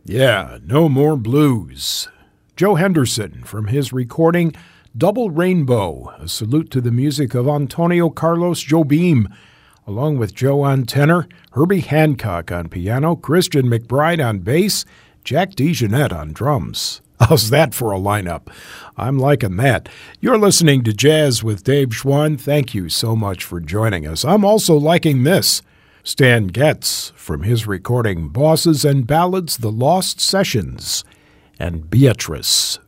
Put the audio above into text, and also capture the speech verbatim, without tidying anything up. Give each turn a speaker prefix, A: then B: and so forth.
A: Yeah, No More Blues. Joe Henderson from his recording Double Rainbow, a salute to the music of Antonio Carlos Jobim, along with Joe on tenor, Herbie Hancock on piano, Christian McBride on bass, Jack DeJohnette on drums. How's that for a lineup? I'm liking that. You're listening to Jazz with Dave Schwann. Thank you so much for joining us. I'm also liking this. Stan Getz from his recording Bosses and Ballads, The Lost Sessions, and Beatrice